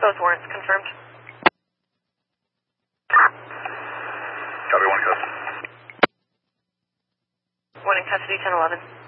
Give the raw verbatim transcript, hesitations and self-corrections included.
Both warrants confirmed. Copy, one custody. One in custody, ten eleven.